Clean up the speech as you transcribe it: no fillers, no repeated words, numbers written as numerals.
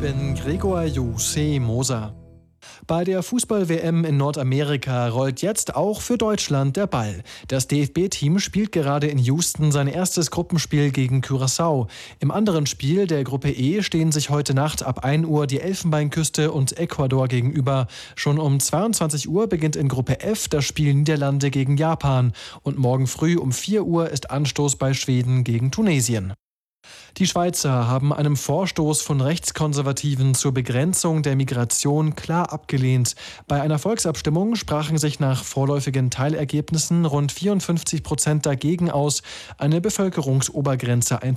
bin Gregor Jose Moser. Bei der Fußball-WM in Nordamerika rollt jetzt auch für Deutschland der Ball. Das DFB-Team spielt gerade in Houston sein erstes Gruppenspiel gegen Curaçao. Im anderen Spiel der Gruppe E stehen sich heute Nacht ab 1 Uhr die Elfenbeinküste und Ecuador gegenüber. Schon um 22 Uhr beginnt in Gruppe F das Spiel Niederlande gegen Japan. Und morgen früh um 4 Uhr ist Anstoß bei Schweden gegen Tunesien. Die Schweizer haben einem Vorstoß von Rechtskonservativen zur Begrenzung der Migration klar abgelehnt. Bei einer Volksabstimmung sprachen sich nach vorläufigen Teilergebnissen rund 54% dagegen aus, eine Bevölkerungsobergrenze einzuführen.